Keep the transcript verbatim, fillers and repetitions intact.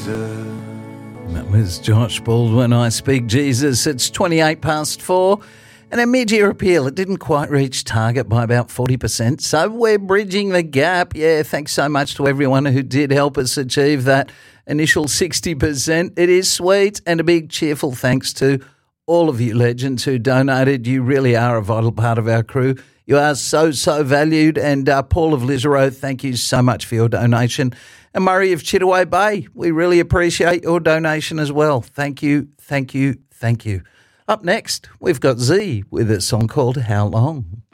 That was Josh Baldwin, I Speak Jesus. It's twenty-eight past four. And a mid-year appeal, it didn't quite reach target by about forty percent. So we're bridging the gap. Yeah, thanks so much to everyone who did help us achieve that initial sixty percent. It is sweet, and a big cheerful thanks to all of you legends who donated. You really are a vital part of our crew. You are so, so valued. And uh, Paul of Lisarow, thank you so much for your donation. And Murray of Chittaway Bay, we really appreciate your donation as well. Thank you, thank you, thank you. Up next, we've got Z with a song called How Long?